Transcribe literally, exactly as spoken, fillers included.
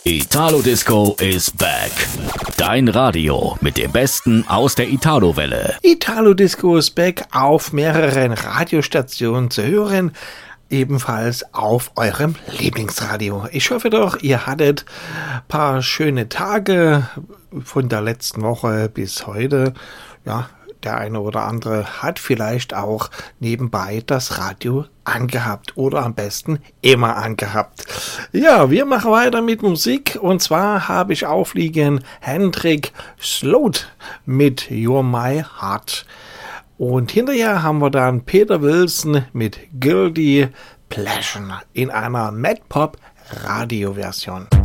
Italo Disco is back. Dein Radio mit dem Besten aus der Italo-Welle. Italo Disco is back auf mehreren Radiostationen zu hören. Ebenfalls auf eurem Lieblingsradio. Ich hoffe doch, ihr hattet ein paar schöne Tage von der letzten Woche bis heute. Ja, der eine oder andere hat vielleicht auch nebenbei das Radio angehabt oder am besten immer angehabt. Ja, wir machen weiter mit Musik und zwar habe ich aufliegen Hendrik Slot mit You're My Heart. Und hinterher haben wir dann Peter Wilson mit Guilty Pleasure in einer Mad Pop Radio Version.